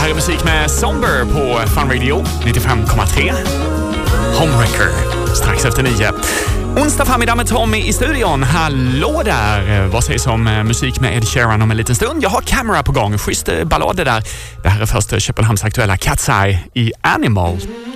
här är musik med Somber på Fun Radio 95,3. Homewrecker strax efter 9. Onsdag förmiddag med Tommy i studion. Hallå där! Vad sägs om musik med Ed Sheeran om en liten stund? Jag har Camera på gång. Schysst ballader där. Det här är först Köpenhamns aktuella Cat's Eye i Animal.